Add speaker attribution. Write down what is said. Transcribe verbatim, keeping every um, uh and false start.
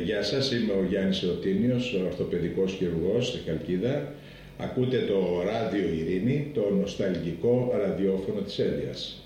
Speaker 1: γεια σας, είμαι ο Γιάννης Εωτίνιος, ο ορθοπαιδικός χειρουργός στη Χαλκίδα. Ακούτε το Ράδιο Ειρήνη, το νοσταλγικό ραδιόφωνο της Έλβειας.